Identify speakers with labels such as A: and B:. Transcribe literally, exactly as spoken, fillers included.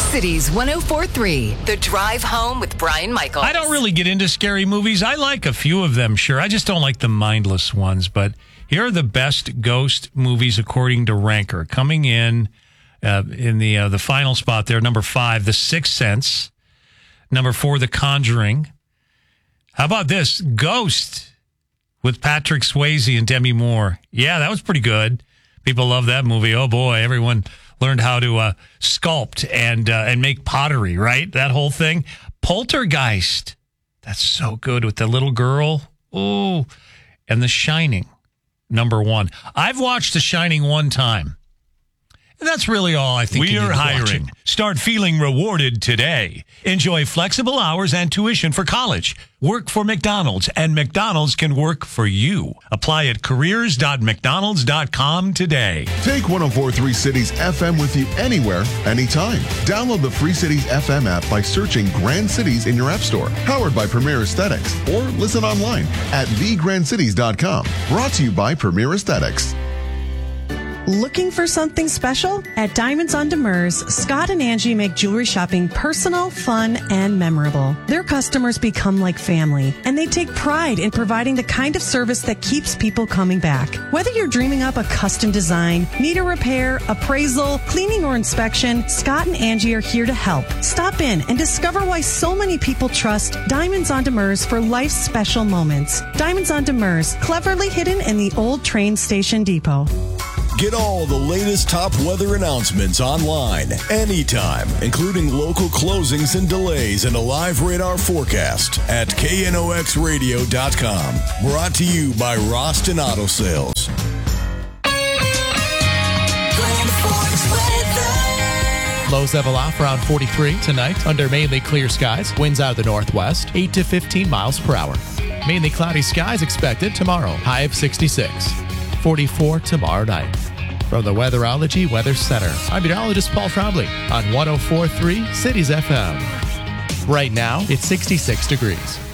A: Cities one oh four point three, The Drive Home with Brian Michaels.
B: I don't really get into scary movies. I like a few of them, sure. I just don't like the mindless ones. But here are the best ghost movies according to Ranker. Coming in uh, in the uh, the final spot there, number five, The Sixth Sense. Number four, The Conjuring. How about this? Ghost with Patrick Swayze and Demi Moore. Yeah, that was pretty good. People love that movie. Oh, boy, everyone learned how to uh, sculpt and uh, and make pottery, right? That whole thing. Poltergeist. That's so good with the little girl. Ooh. And The Shining, number one. I've watched The Shining one time. And that's really all I think.
C: We are hiring. Start feeling rewarded today. Enjoy flexible hours and tuition for college. Work for McDonald's, and McDonald's can work for you. Apply at careers dot mcdonalds dot com today.
D: Take one oh four point three Cities F M with you anywhere, anytime. Download the free Cities F M app by searching Grand Cities in your app store. Powered by Premier Aesthetics. Or listen online at the grand cities dot com. Brought to you by Premier Aesthetics.
E: Looking for something special? At Diamonds on Demers, Scott and Angie make jewelry shopping personal, fun, and memorable. Their customers become like family, and they take pride in providing the kind of service that keeps people coming back. Whether you're dreaming up a custom design, need a repair, appraisal, cleaning, or inspection, Scott and Angie are here to help. Stop in and discover why so many people trust Diamonds on Demers for life's special moments. Diamonds on Demers, cleverly hidden in the old train station depot.
F: Get all the latest top weather announcements online, anytime, including local closings and delays and a live radar forecast at K N O X radio dot com. Brought to you by Roston Auto Sales.
G: Lows level off around forty-three tonight under mainly clear skies. Winds out of the northwest, eight to fifteen miles per hour. Mainly cloudy skies expected tomorrow. High of sixty-six. forty-four tomorrow night. From the Weatherology Weather Center, I'm meteorologist Paul Trombley on one oh four point three Cities F M. Right now, it's sixty-six degrees.